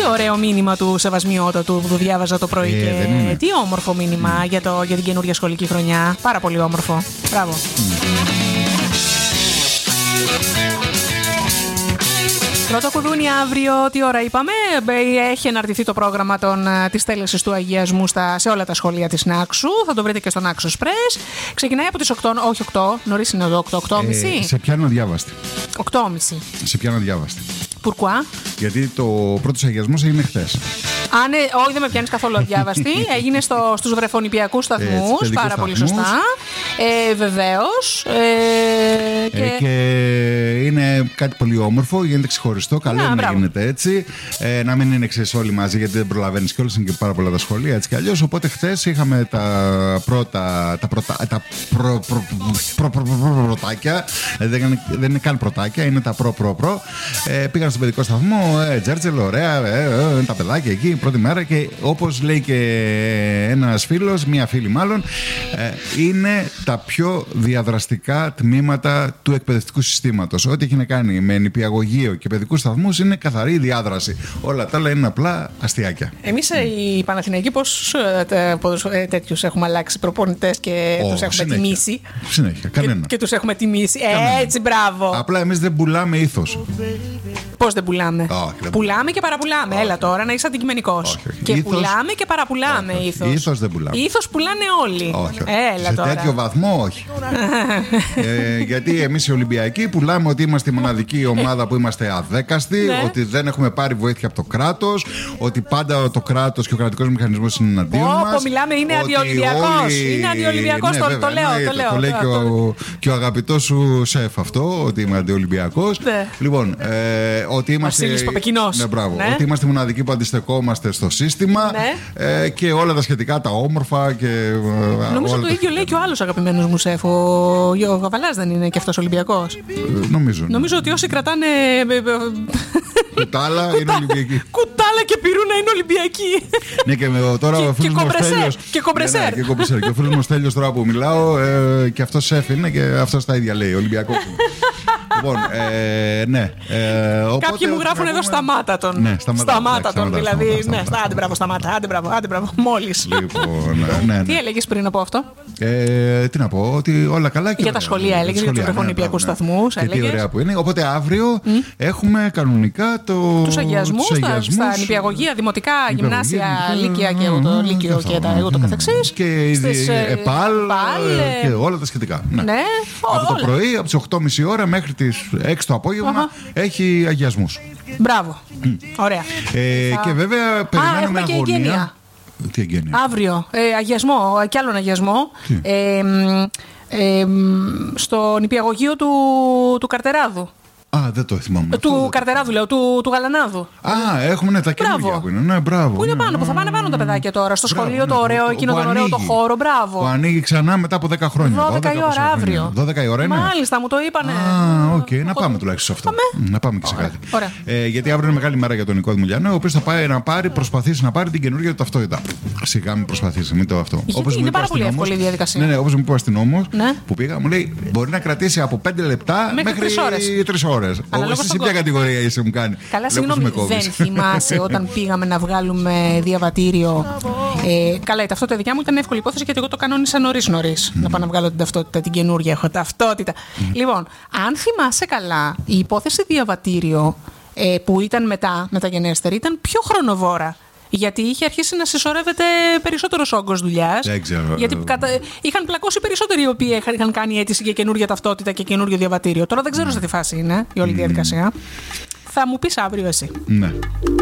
ωραίο μήνυμα του Σεβασμιότατου που διάβαζα το πρωί. Και τι όμορφο μήνυμα για την καινούργια σχολική χρονιά. Πάρα πολύ όμορφο. Μπράβο. Πρώτο κουδούνι αύριο, τι ώρα είπαμε, έχει αναρτηθεί το πρόγραμμα της τέλεσης του αγιασμού σε όλα τα σχολεία της Νάξου. Θα το βρείτε και στο Νάξο Express. Ξεκινάει από τις 8, όχι 8, νωρίς είναι εδώ, 8:30. Σε πιάνω αδιάβαστη. 8:30. Σε πιάνω αδιάβαστη. Πουρκουά. Γιατί το πρώτος αγιασμός έγινε χθες. Ναι, όχι, δεν με πιάνεις καθόλου αδιάβαστη. Έγινε στους βρεφονιπιακούς σταθμούς. Πάρα πολύ σωστά. Βεβαίως. Και είναι κάτι πολύ όμορφο, γίνεται ξεχωριστό. Καλό είναι να γίνεται έτσι. Να μην είναι όλοι μαζί, γιατί δεν προλαβαίνεις κιόλας. Είναι και πάρα πολλά τα σχολεία έτσι κι αλλιώς. Οπότε χθες είχαμε τα πρωτάκια. Δεν είναι καν πρωτάκια, είναι τα προ. Πήγαν στον παιδικό σταθμό. Τζέρτζελ, ωραία. Τα παιδάκια εκεί, πρώτη μέρα. Και όπως λέει και ένας φίλος, μία φίλη μάλλον, είναι τα πιο διαδραστικά τμήματα του εκπαιδευτικού συστήματος. Ό,τι έχει να κάνει με νηπιαγωγείο και παιδικούς σταθμούς είναι καθαρή διάδραση. Όλα τα άλλα είναι απλά αστιάκια. Εμείς οι Παναθηναϊκοί πώς τέτοιους έχουμε αλλάξει προπονητές και τους έχουμε τιμήσει. Συνέχεια, κανένα. Και τους έχουμε τιμήσει. Έτσι, μπράβο. Απλά εμείς δεν πουλάμε ήθος. Πώς δεν πουλάμε? Πουλάμε και παραπουλάμε. Έλα τώρα να είσαι αντικειμενικός. Και ήθος... πουλάμε και παραπουλάμε ήθος. Ήθος δεν πουλάμε. Ήθος πουλάνε όλοι. Όχι. Έλα σε τώρα. τέτοιο βαθμό όχι. Γιατί εμείς οι Ολυμπιακοί πουλάμε ότι είμαστε η μοναδική ομάδα που είμαστε αδέκαστοι, ότι δεν έχουμε πάρει βοήθεια από το κράτος, ότι πάντα το κράτος και ο κρατικός μηχανισμός είναι εναντίον μας. Μιλάμε, είναι αντιολυμπιακός. Είναι αντιολυμπιακός, το λέω. Το λέει και ο αγαπητός σου σεφ αυτό, ότι είμαι αντιολυμπιακός. Λοιπόν, ότι είμαστε. Ότι είμαστε οι μοναδικοί που αντιστεκόμαστε στο σύστημα και όλα τα σχετικά, τα όμορφα και. Νομίζω το ίδιο λέει και ο άλλος αγαπημένος μου σεφ. Ο Γαβαλάς δεν είναι και αυτός Ολυμπιακός? Νομίζω ότι όσοι κρατάνε. Κουτάλα είναι Ολυμπιακοί. Κουτάλα και πυρούνα είναι Ολυμπιακοί. Ναι, και τώρα ο φίλος μου Στέλιος. Και κομπρεσέρ. Και ο φίλος μου Στέλιος τώρα που μιλάω, και αυτός σεφ είναι και αυτός τα ίδια λέει. Ολυμπιακό. Λοιπόν, ναι. Κάποιοι μου γράφουν εδώ σταμάτα τον. Ναι, σταμάτα τον, δηλαδή. Ναι, άντε μπράβο, σταμάτα. Άντε μπράβο. Μόλις. Λοιπόν, τι έλεγες πριν από αυτό? Τι να πω, ότι όλα καλά. Για τα σχολεία έλεγες, για τους βρεφονιπιακούς σταθμούς. Και τι ωραία που είναι. Οπότε αύριο έχουμε κανονικά τους αγιασμούς στα νηπιαγωγεία, δημοτικά, γυμνάσια, λύκεια και το λύκειο και το καθεξής. Και ΕΠΑΛ και όλα τα σχετικά. Από το πρωί, από τις 8:30 ώρα μέχρι τις 6 το απόγευμα έχει αγιασμούς. Μπράβο. Ωραία. Και βέβαια περιμένουμε αγωνία. Τι εγγένεια? Αύριο αγιασμό, κι άλλον αγιασμό. Στο νηπιαγωγείο του Καρτεράδου. Δεν το θυμάμαι. Του Καρτεράδου, λέω, του Γαλανάδου. Έχουμε τα καινούργια που είναι. Ναι, μπράβο. Που είναι πάνω, που θα πάνε πάνω τα παιδάκια τώρα. Στο σχολείο το ωραίο, εκείνο τον ωραίο το χώρο. Μπράβο. Που ανοίγει ξανά μετά από 10 χρόνια. 12 η ώρα αύριο. 12 η ώρα είναι. Μάλιστα, μου το είπανε. Οκ, να πάμε τουλάχιστον σε αυτό. Να πάμε και σε κάτι. Γιατί αύριο είναι μεγάλη μέρα για τον Νικό Δημουλιανό, ο οποίος θα πάει να προσπαθήσει να πάρει την καινούργια του ταυτότητα. Σιγά μην προσπαθήσει, μην το αυτό. Είναι πάρα πολύ εύκολη η διαδικασία. Ναι, όπως μου είπε ο αστυνόμος που πήγα, μου λέει μπορεί να κρατήσει από 5 λεπτά μέχρι 3 ώρες. Εσύ σε ποια κατηγορία είσαι, μου κάνει? Καλά, συγγνώμη, δεν θυμάσαι όταν πήγαμε να βγάλουμε διαβατήριο? Καλά, η ταυτότητα δικιά μου ήταν εύκολη υπόθεση, γιατί εγώ το κανόνισα νωρίς. Να πάω να βγάλω την ταυτότητα, την καινούργια έχω ταυτότητα. Λοιπόν, αν θυμάσαι καλά, η υπόθεση διαβατήριο που ήταν μεταγενέστερη ήταν πιο χρονοβόρα. Γιατί είχε αρχίσει να συσσωρεύεται περισσότερος όγκος δουλειάς. Γιατί είχαν πλακώσει περισσότεροι οι οποίοι είχαν κάνει αίτηση για καινούργια ταυτότητα και καινούργιο διαβατήριο. Τώρα δεν ξέρω σε τι φάση είναι η όλη διαδικασία. Θα μου πεις αύριο εσύ. Ναι.